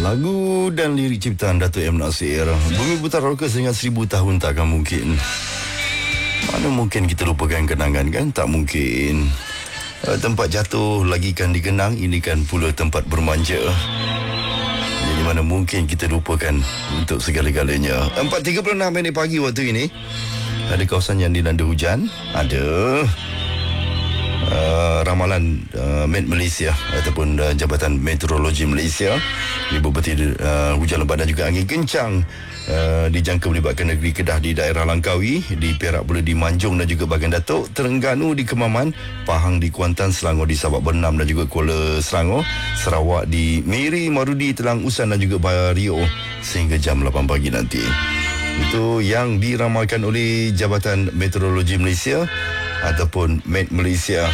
Lagu dan lirik ciptaan Datuk M. Nasir. Bumi putar rockers dengan 1000 tahun takkan mungkin. Mana mungkin kita lupakan kenangan kan? Tak mungkin. Tempat jatuh lagi kan dikenang, ini kan pula tempat bermanja. Jadi mana mungkin kita lupakan untuk segala-galanya. 4.36 pagi waktu ini. Ada kawasan yang dilanda hujan. Ada ramalan Met Malaysia ataupun Jabatan Meteorologi Malaysia ini berberti hujan lebat dan juga angin kencang dijangka melibatkan negeri Kedah di daerah Langkawi, di Perak pula di Manjung dan juga bahagian Datuk, Terengganu di Kemaman, Pahang di Kuantan, Selangor di Sabak Bernam dan juga Kuala Selangor, Sarawak di Miri, Marudi, Telang Usan dan juga Bario sehingga jam 8 pagi nanti. Itu yang diramalkan oleh Jabatan Meteorologi Malaysia ataupun Met Malaysia.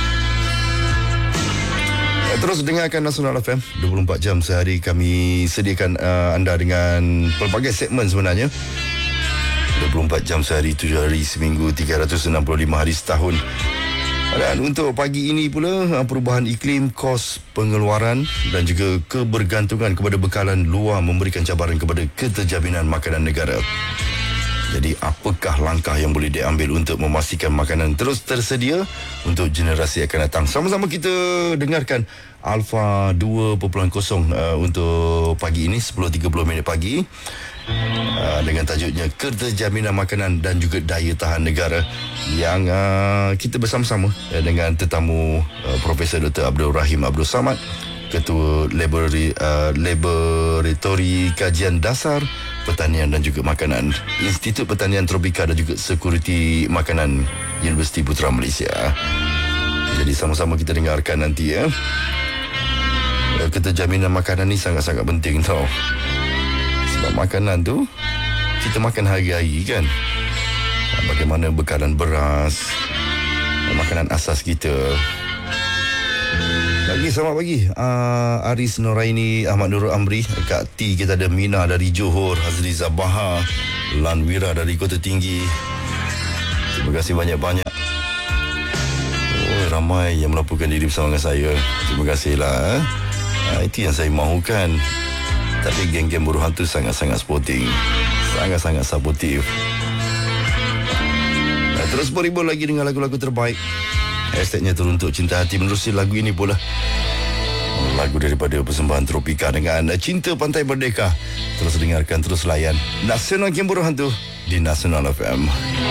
Terus dengarkan Nasional FM 24 jam sehari. Kami sediakan anda dengan pelbagai segmen sebenarnya. 24 jam sehari, 7 hari seminggu, 365 hari setahun. Dan untuk pagi ini pula, perubahan iklim, kos pengeluaran dan juga kebergantungan kepada bekalan luar memberikan cabaran kepada keterjaminan makanan negara. Jadi apakah langkah yang boleh diambil untuk memastikan makanan terus tersedia untuk generasi akan datang? Sama-sama kita dengarkan Alpha 2.0 untuk pagi ini 10.30 pagi dengan tajuknya Keterjaminan Makanan dan juga Daya Tahan Negara, yang kita bersama-sama dengan tetamu Profesor Dr. Abdul Rahim Abdul Samad, Ketua Laboratori Kajian Dasar Pertanian dan juga Makanan, Institut Pertanian Tropika dan juga Sekuriti Makanan, Universiti Putra Malaysia. Jadi sama-sama kita dengarkan nanti ya. Keterjaminan makanan ni sangat-sangat penting tau. Sebab makanan tu kita makan hari-hari kan. Bagaimana bekalan beras, makanan asas kita. Selamat pagi Aris Noraini, Ahmad Nurul Amri, Kak T, kita ada Mina dari Johor, Hazri Zabaha, Lanwira dari Kota Tinggi. Terima kasih banyak-banyak. Ramai yang melaporkan diri bersama dengan saya. Terima kasihlah. Itu yang saya mahukan. Tapi geng-geng buruh hantu sangat-sangat sporting, sangat-sangat supportive. Terus berhibur lagi dengan lagu-lagu terbaik. Hashtagnya teruntuk cinta hati. Menerusi lagu ini pula, lagu daripada persembahan Tropika dengan Cinta Pantai Merdeka. Terus dengarkan, terus layan Nasional Game Buruh Hantu di Nasional FM.